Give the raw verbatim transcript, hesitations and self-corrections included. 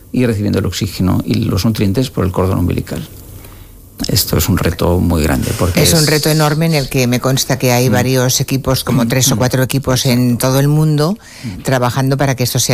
y recibiendo el oxígeno y los nutrientes por el cordón umbilical. Esto es un reto muy grande. Porque es, es un reto enorme en el que me consta que hay mm. varios equipos, como tres o cuatro equipos en todo el mundo, trabajando para que esto sea